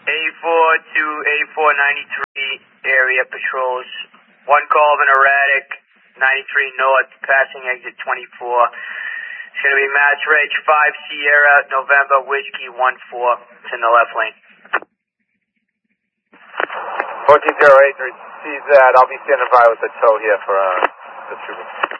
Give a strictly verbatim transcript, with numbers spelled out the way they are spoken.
A four to A four ninety-three area patrols. One call of an erratic, ninety-three north, passing exit twenty-four. It's going to be Mass Ridge five Sierra, November, Whiskey one four. It's in the left lane. fourteen zero eight, receive that. I'll be standing by with the tow here for uh, the trooper.